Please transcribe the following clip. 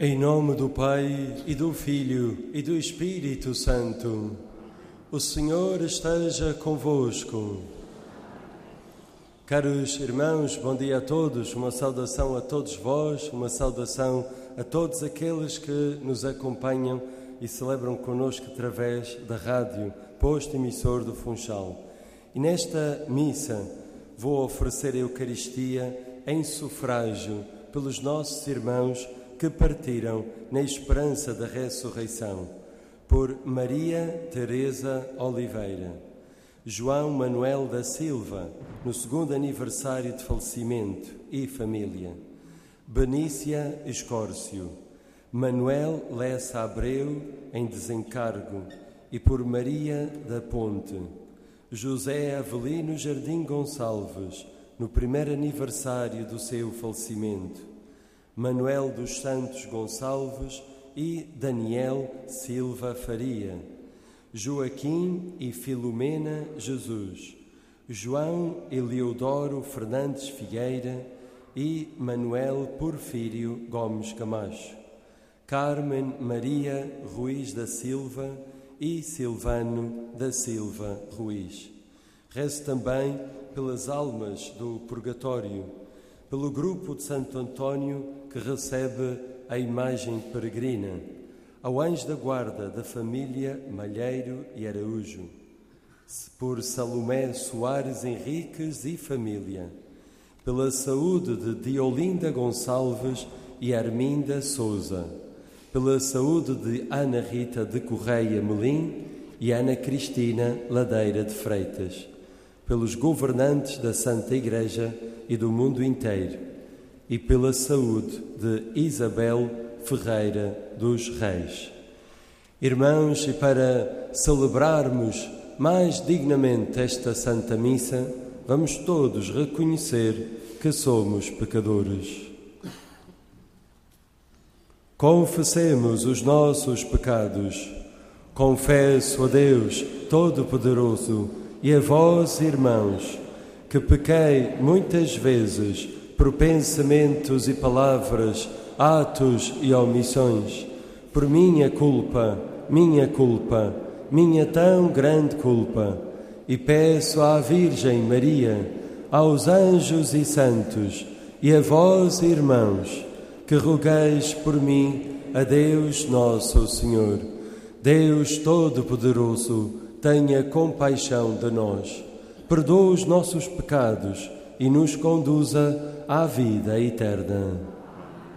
Em nome do Pai, e do Filho, e do Espírito Santo, o Senhor esteja convosco. Caros irmãos, bom dia a todos, uma saudação a todos vós, uma saudação a todos aqueles que nos acompanham e celebram connosco através da rádio, posto emissor do Funchal. E nesta missa vou oferecer a Eucaristia em sufrágio pelos nossos irmãos que partiram na esperança da ressurreição, por Maria Teresa Oliveira, João Manuel da Silva, no 2º aniversário de falecimento e família, Benícia Escórcio, Manuel Lessa Abreu, em desencargo, e por Maria da Ponte, José Avelino Jardim Gonçalves, no 1º aniversário do seu falecimento, Manuel dos Santos Gonçalves e Daniel Silva Faria, Joaquim e Filomena Jesus, João Eleodoro Fernandes Figueira e Manuel Porfírio Gomes Camacho, Carmen Maria Ruiz da Silva e Silvano da Silva Ruiz. Rezo também pelas almas do purgatório, pelo grupo de Santo António que recebe a imagem peregrina, ao anjo da guarda da família Malheiro e Araújo, por Salomé Soares Henriques e família, pela saúde de Diolinda Gonçalves e Arminda Souza, pela saúde de Ana Rita de Correia Melim e Ana Cristina Ladeira de Freitas, pelos governantes da Santa Igreja e do mundo inteiro, e pela saúde de Isabel Ferreira dos Reis. Irmãos, e para celebrarmos mais dignamente esta Santa Missa, vamos todos reconhecer que somos pecadores. Confessemos os nossos pecados. Confesso a Deus Todo-Poderoso e a vós, irmãos, que pequei muitas vezes por pensamentos e palavras, atos e omissões, por minha culpa, minha tão grande culpa, e peço à Virgem Maria, aos anjos e santos, e a vós, irmãos, que rogueis por mim a Deus nosso Senhor. Deus Todo-Poderoso, tenha compaixão de nós, perdoa os nossos pecados e nos conduza à vida eterna.